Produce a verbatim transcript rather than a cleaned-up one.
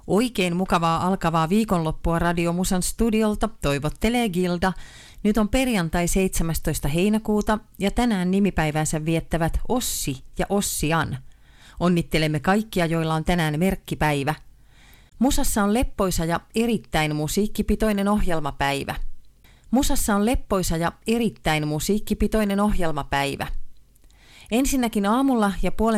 Oikein mukavaa alkavaa viikonloppua Radio Musan studiolta toivottelee Gilda. Nyt on perjantai seitsemästoista heinäkuuta ja tänään nimipäivänsä viettävät Ossi ja Ossian. Onnittelemme kaikkia, joilla on tänään merkkipäivä. Musassa on leppoisa ja erittäin musiikkipitoinen ohjelmapäivä. Musassa on leppoisa ja erittäin musiikkipitoinen ohjelmapäivä. Ensinnäkin aamulla ja puolen